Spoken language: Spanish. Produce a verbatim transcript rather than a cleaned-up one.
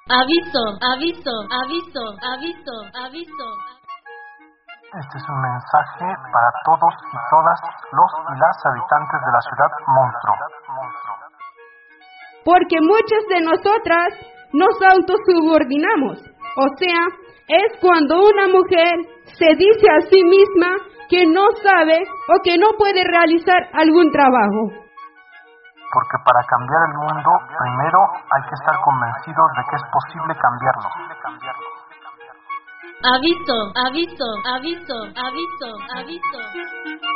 Aviso, aviso, aviso, aviso, aviso. Este es un mensaje para todos y todas los y las habitantes de la ciudad monstruo. Porque muchas de nosotras nos autosubordinamos. O sea, es cuando una mujer se dice a sí misma que no sabe o que no puede realizar algún trabajo. Porque para cambiar el mundo, primero hay que estar convencidos de que es posible cambiarlo. Aviso, aviso, aviso, aviso, aviso.